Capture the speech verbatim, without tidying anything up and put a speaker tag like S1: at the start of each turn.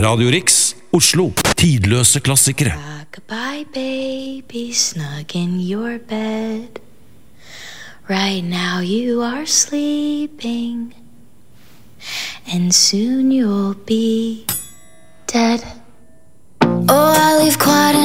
S1: Radio Riks, Oslo. Tidløse klassikere.
S2: Goodbye, baby, snug in your bed. Right now you are sleeping, and soon you'll be dead. Oh, I leave quite